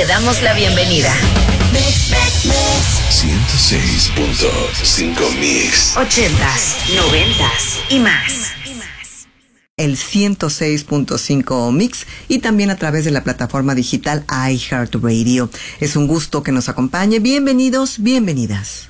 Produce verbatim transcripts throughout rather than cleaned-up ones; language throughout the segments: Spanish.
damos la bienvenida. ciento seis punto cinco Mix. Ochentas, noventas y más. El ciento seis punto cinco Mix y también a través de la plataforma digital iHeartRadio. Es un gusto que nos acompañe. Bienvenidos, bienvenidas.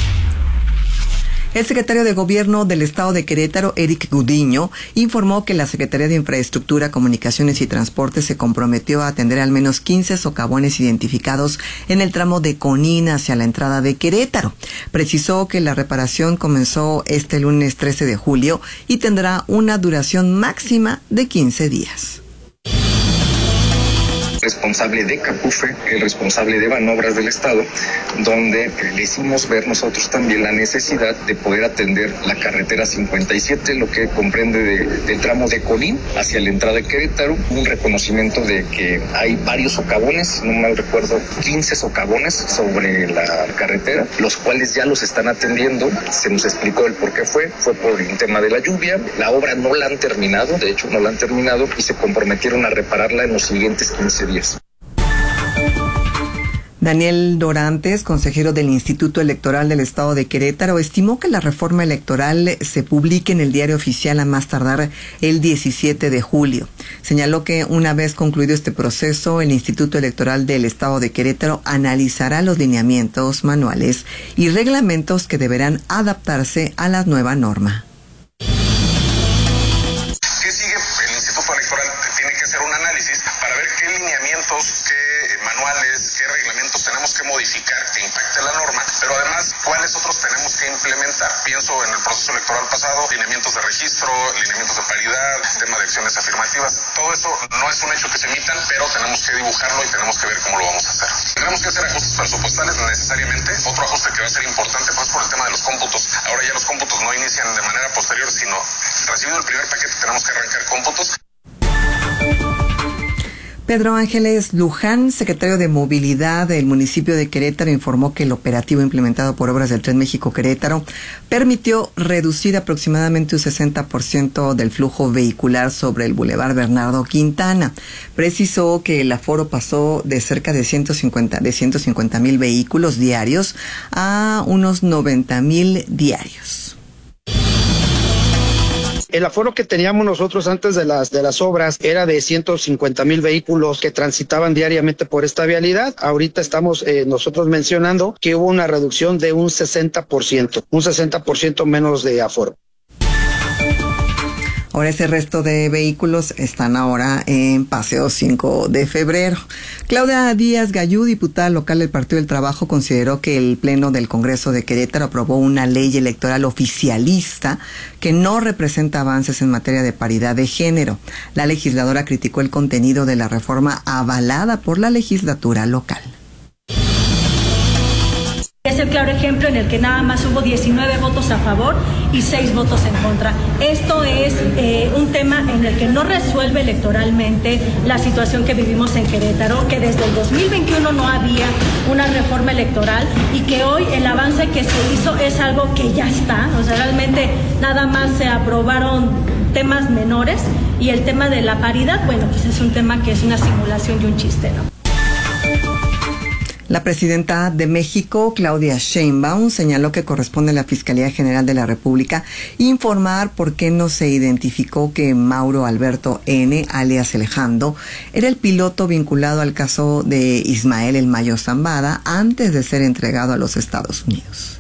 El secretario de Gobierno del Estado de Querétaro, Eric Gudiño, informó que la Secretaría de Infraestructura, Comunicaciones y Transporte se comprometió a atender al menos quince socavones identificados en el tramo de Conín hacia la entrada de Querétaro. Precisó que la reparación comenzó este lunes trece de julio y tendrá una duración máxima de quince días. Responsable de Capufe, el responsable de Banobras del Estado, donde le hicimos ver nosotros también la necesidad de poder atender la carretera cincuenta y siete, lo que comprende de, del tramo de Colín hacia la entrada de Querétaro, un reconocimiento de que hay varios socavones, no mal recuerdo, quince socavones sobre la carretera, los cuales ya los están atendiendo. Se nos explicó el por qué fue, fue por un tema de la lluvia, la obra no la han terminado, de hecho no la han terminado y se comprometieron a repararla en los siguientes quince días. Daniel Dorantes, consejero del Instituto Electoral del Estado de Querétaro, estimó que la reforma electoral se publique en el Diario Oficial a más tardar el diecisiete de julio. Señaló que una vez concluido este proceso, el Instituto Electoral del Estado de Querétaro analizará los lineamientos, manuales y reglamentos que deberán adaptarse a la nueva norma. ¿Qué sigue? El Instituto Electoral tiene que hacer un análisis para ver qué lineamientos, qué manuales, qué reglamentos tenemos que modificar que impacte la norma, pero además cuáles otros tenemos que implementar. Pienso en el proceso electoral pasado, lineamientos de registro, lineamientos de paridad, tema de acciones afirmativas. Todo eso no es un hecho que se emitan, pero tenemos que dibujarlo y tenemos que ver cómo lo vamos a hacer. Tenemos que hacer ajustes presupuestales necesariamente. Otro ajuste que va a ser importante pues por el tema de los cómputos. Ahora ya los cómputos no inician de manera posterior, sino recibido el primer paquete tenemos que arrancar cómputos. Pedro Ángeles Luján, secretario de Movilidad del municipio de Querétaro, informó que el operativo implementado por Obras del Tren México-Querétaro permitió reducir aproximadamente un sesenta por ciento del flujo vehicular sobre el Boulevard Bernardo Quintana. Precisó que el aforo pasó de cerca de ciento cincuenta mil vehículos diarios a unos noventa mil diarios. El aforo que teníamos nosotros antes de las de las obras era de ciento cincuenta mil vehículos que transitaban diariamente por esta vialidad. Ahorita estamos eh, nosotros mencionando que hubo una reducción de un sesenta por ciento, un sesenta por ciento menos de aforo. Ahora ese resto de vehículos están ahora en Paseo cinco de febrero. Claudia Díaz Gayú, diputada local del Partido del Trabajo, consideró que el Pleno del Congreso de Querétaro aprobó una ley electoral oficialista que no representa avances en materia de paridad de género. La legisladora criticó el contenido de la reforma avalada por la legislatura local. Es el claro ejemplo en el que nada más hubo diecinueve votos a favor y seis votos en contra. Esto es eh, un tema en el que no resuelve electoralmente la situación que vivimos en Querétaro, que desde el dos mil veintiuno no había una reforma electoral y que hoy el avance que se hizo es algo que ya está. O sea, realmente nada más se aprobaron temas menores y el tema de la paridad, bueno, pues es un tema que es una simulación y un chiste, ¿no? La presidenta de México, Claudia Sheinbaum, señaló que corresponde a la Fiscalía General de la República informar por qué no se identificó que Mauro Alberto N., alias El Jando, era el piloto vinculado al caso de Ismael El Mayo Zambada antes de ser entregado a los Estados Unidos.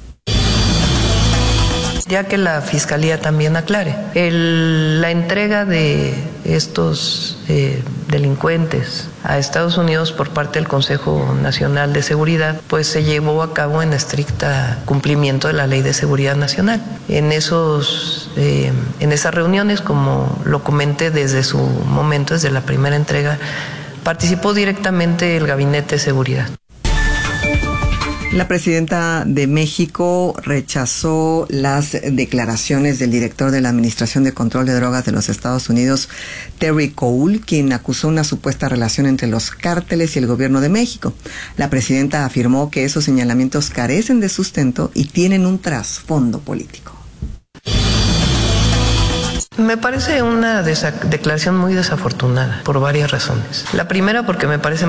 Ya que la Fiscalía también aclare. El, la entrega de estos eh, delincuentes a Estados Unidos por parte del Consejo Nacional de Seguridad, pues se llevó a cabo en estricta cumplimiento de la Ley de Seguridad Nacional. En, esos, eh, en esas reuniones, como lo comenté desde su momento, desde la primera entrega, participó directamente el Gabinete de Seguridad. La presidenta de México rechazó las declaraciones del director de la Administración de Control de Drogas de los Estados Unidos, Terry Cole, quien acusó una supuesta relación entre los cárteles y el gobierno de México. La presidenta afirmó que esos señalamientos carecen de sustento y tienen un trasfondo político. Me parece una declaración muy desafortunada por varias razones. La primera, porque me parece